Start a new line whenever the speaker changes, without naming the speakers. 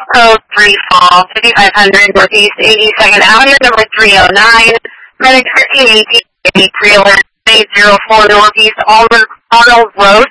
Code 3 Fall, 5500 Northeast 82nd Avenue, number 309. Medic 1318, pre-alert 804 Northeast Arnold Road.